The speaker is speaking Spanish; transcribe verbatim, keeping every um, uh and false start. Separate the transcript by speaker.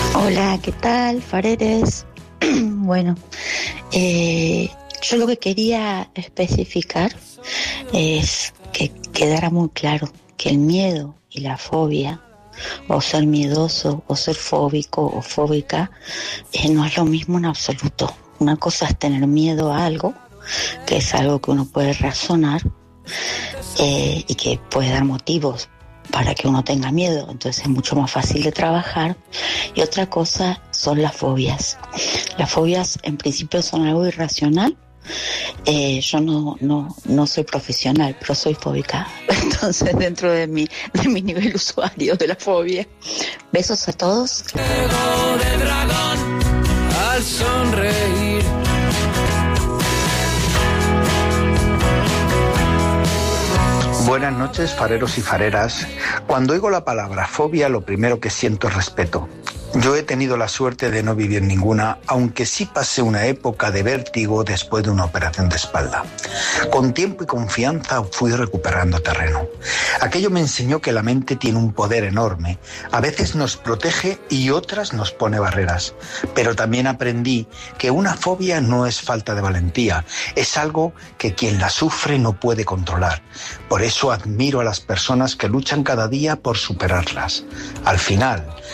Speaker 1: Hola, ¿qué tal, Faredes? Bueno, eh, yo lo que quería especificar es que quedara muy claro que el miedo y la fobia, o ser miedoso, o ser fóbico o fóbica, eh, no es lo mismo en absoluto. Una cosa es tener miedo a algo, que es algo que uno puede razonar eh, y que puede dar motivos para que uno tenga miedo, entonces es mucho más fácil de trabajar. Y otra cosa son las fobias. Las fobias en principio son algo irracional. Eh, yo no, no, no soy profesional, pero soy fóbica. Entonces dentro de mi, de mi nivel usuario de la fobia. Besos a todos.
Speaker 2: Ego de dragón al sonreír.
Speaker 3: Buenas noches, fareros y fareras. Cuando oigo la palabra fobia, lo primero que siento es respeto. Yo he tenido la suerte de no vivir ninguna, aunque sí pasé una época de vértigo después de una operación de espalda. Con tiempo y confianza fui recuperando terreno. Aquello me enseñó que la mente tiene un poder enorme. A veces nos protege y otras nos pone barreras. Pero también aprendí que una fobia no es falta de valentía, es algo que quien la sufre no puede controlar. Por eso admiro a las personas que luchan cada día por superarlas. Al final,